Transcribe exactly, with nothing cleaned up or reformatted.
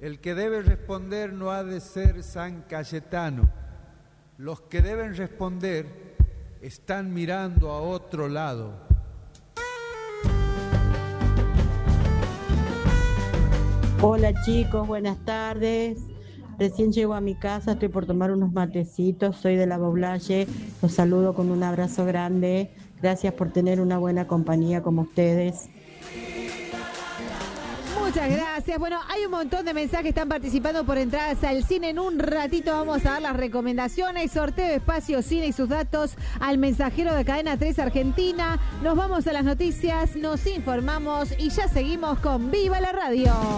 El que debe responder no ha de ser San Cayetano. Los que deben responder están mirando a otro lado. Hola chicos, buenas tardes. Recién llego a mi casa, estoy por tomar unos matecitos, soy de la Baulalle, los saludo con un abrazo grande. Gracias por tener una buena compañía como ustedes. Muchas gracias. Bueno, hay un montón de mensajes que están participando por entradas al cine. En un ratito vamos a dar las recomendaciones, sorteo de Espacio Cine y sus datos al mensajero de Cadena tres Argentina. Nos vamos a las noticias, nos informamos y ya seguimos con Viva la Radio.